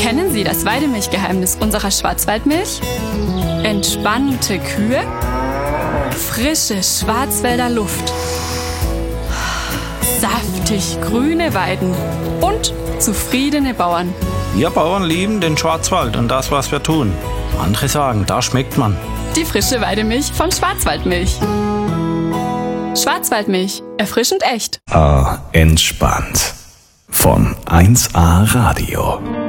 Kennen Sie das Weidemilchgeheimnis unserer Schwarzwaldmilch? Entspannte Kühe, frische Schwarzwälder Luft, saftig grüne Weiden und zufriedene Bauern. Wir Bauern lieben den Schwarzwald und das, was wir tun. Andere sagen, da schmeckt man. Die frische Weidemilch von Schwarzwaldmilch. Schwarzwaldmilch, erfrischend echt. Entspannt. Von 1A Radio.